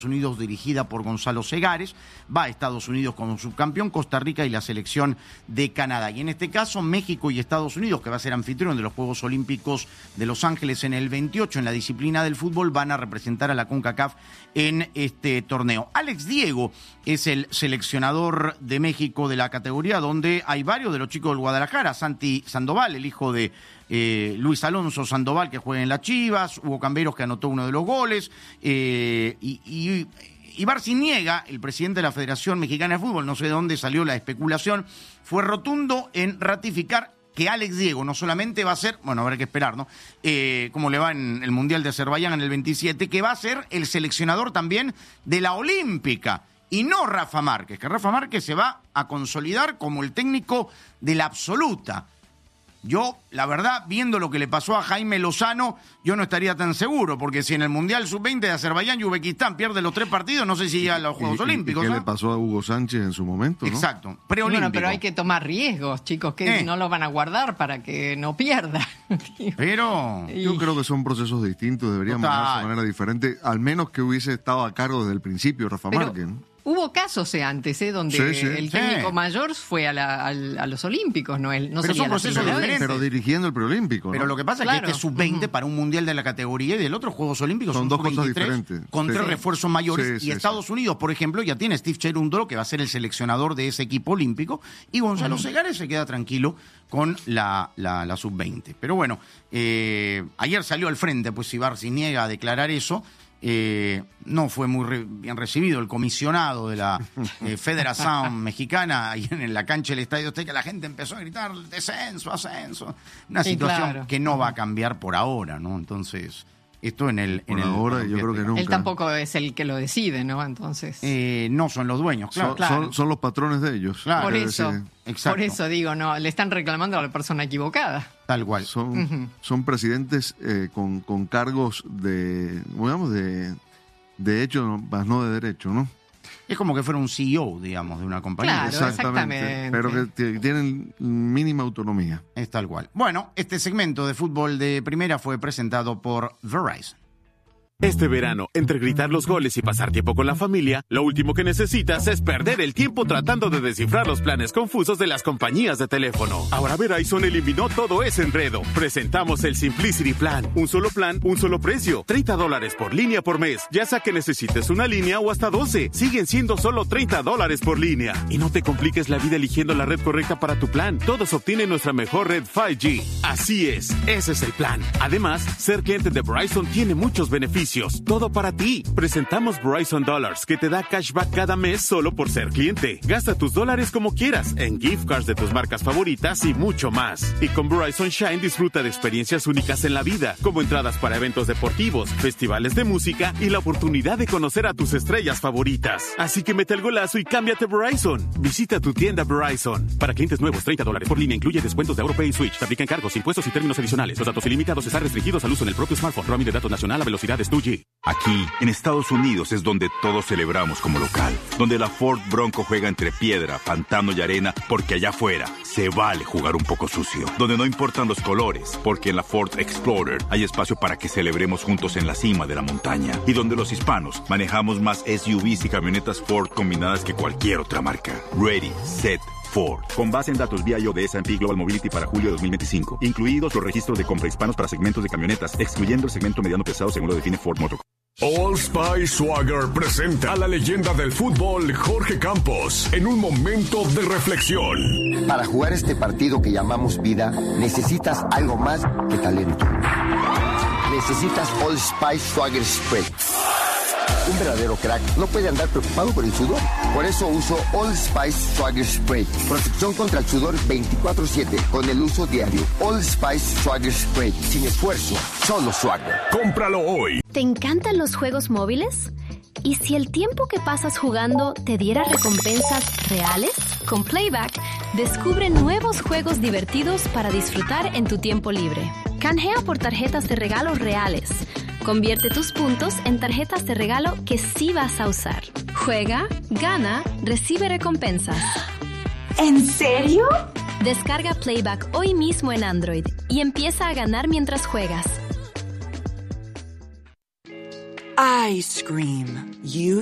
Unidos dirigida por Gonzalo Segares, va a Estados Unidos como subcampeón, Costa Rica y la selección de Canadá. Y en este caso México y Estados Unidos, que va a ser anfitrión de los Juegos Olímpicos de Los Ángeles en el 28 en la disciplina del fútbol, van a representar a la CONCACAF en este torneo. Alex Diego es el seleccionador de México de la categoría, donde hay varios de los chicos del Guadalajara, Santi Sandoval, el hijo de Luis Alonso Sandoval, que juega en las Chivas, Hugo Camberos, que anotó uno de los goles, y Barciniega, el presidente de la Federación Mexicana de Fútbol, no sé de dónde salió la especulación, fue rotundo en ratificar que Alex Diego no solamente va a ser, bueno, habrá que esperar, ¿no? Como le va en el Mundial de Azerbaiyán en el 27, que va a ser el seleccionador también de la Olímpica, y no Rafa Márquez, que Rafa Márquez se va a consolidar como el técnico de la absoluta. Yo, la verdad, viendo lo que le pasó a Jaime Lozano, yo no estaría tan seguro, porque si en el Mundial Sub-20 de Azerbaiyán y Uzbekistán pierde los 3 partidos, no sé si llega a los Juegos Olímpicos. ¿Y qué le pasó a Hugo Sánchez en su momento, no? Exacto, preolímpico. Bueno, pero hay que tomar riesgos, chicos, que no lo van a guardar para que no pierda. Pero yo creo que son procesos distintos, deberían manejarse de manera diferente, al menos que hubiese estado a cargo desde el principio Rafa Márquez, ¿no? Hubo casos antes, donde el técnico mayor fue a los Olímpicos, no pero son procesos diferentes. Pero dirigiendo el preolímpico, Pero lo que pasa es que este es sub-20 para un mundial de la categoría, y del otro Juegos Olímpicos son dos sub-23, cosas diferentes. Con 3 refuerzos mayores. Y Estados Unidos, por ejemplo, ya tiene Steve Cherundolo, que va a ser el seleccionador de ese equipo olímpico, y Gonzalo Segares se queda tranquilo con la sub-20. Pero bueno, ayer salió al frente, pues Ibar se niega a declarar eso. No fue muy bien recibido el comisionado de la Federación Mexicana ahí en la cancha del Estadio Azteca. La gente empezó a gritar descenso, ascenso, una situación que no va a cambiar por ahora, ¿no? Entonces, esto ahora yo creo que nunca. Él tampoco es el que lo decide, ¿no? Entonces no son los dueños, claro. Son los patrones de ellos. Claro. Por eso digo, no, le están reclamando a la persona equivocada. Tal cual. Son presidentes con cargos digamos, de hecho, más no de derecho, ¿no? Es como que fuera un CEO, digamos, de una compañía. Claro, exactamente. Pero que tienen mínima autonomía. Es tal cual. Bueno, este segmento de fútbol de primera fue presentado por Verizon. Este verano, entre gritar los goles y pasar tiempo con la familia, lo último que necesitas es perder el tiempo tratando de descifrar los planes confusos de las compañías de teléfono. Ahora Verizon eliminó todo ese enredo. Presentamos el Simplicity Plan. Un solo plan, un solo precio. $30 por línea por mes. Ya sea que necesites una línea o hasta 12. Siguen siendo solo $30 por línea. Y no te compliques la vida eligiendo la red correcta para tu plan. Todos obtienen nuestra mejor red 5G. Así es, ese es el plan. Además, ser cliente de Verizon tiene muchos beneficios. Todo para ti. Presentamos Verizon Dollars, que te da cashback cada mes solo por ser cliente. Gasta tus dólares como quieras, en gift cards de tus marcas favoritas y mucho más. Y con Verizon Shine disfruta de experiencias únicas en la vida, como entradas para eventos deportivos, festivales de música y la oportunidad de conocer a tus estrellas favoritas. Así que mete el golazo y cámbiate a Verizon. Visita tu tienda Verizon. Para clientes nuevos, $30 por línea incluye descuentos de AuroPay y Switch. Te aplican cargos, impuestos y términos adicionales. Los datos ilimitados están restringidos al uso en el propio smartphone. Roaming de datos nacional a velocidades 2G. Aquí, en Estados Unidos, es donde todos celebramos como local. Donde la Ford Bronco juega entre piedra, pantano y arena, porque allá afuera se vale jugar un poco sucio. Donde no importan los colores, porque en la Ford Explorer hay espacio para que celebremos juntos en la cima de la montaña. Y donde los hispanos manejamos más SUVs y camionetas Ford combinadas que cualquier otra marca. Ready, set, Ford. Con base en datos BIO de S&P Global Mobility para julio de 2025. Incluidos los registros de compra hispanos para segmentos de camionetas, excluyendo el segmento mediano pesado según lo define Ford Motor. Old Spice Swagger presenta a la leyenda del fútbol, Jorge Campos, en un momento de reflexión. Para jugar este partido que llamamos vida, necesitas algo más que talento. Necesitas Old Spice Swagger Spray. Un verdadero crack no puede andar preocupado por el sudor. Por eso uso Old Spice Swagger Spray. Protección contra el sudor 24/7 con el uso diario. Old Spice Swagger Spray. Sin esfuerzo, solo Swagger. Cómpralo hoy. ¿Te encantan los juegos móviles? ¿Y si el tiempo que pasas jugando te diera recompensas reales? Con Playback, descubre nuevos juegos divertidos para disfrutar en tu tiempo libre. Canjea por tarjetas de regalo reales. Convierte tus puntos en tarjetas de regalo que sí vas a usar. Juega, gana, recibe recompensas. ¿En serio? Descarga Playback hoy mismo en Android y empieza a ganar mientras juegas. Ice cream. You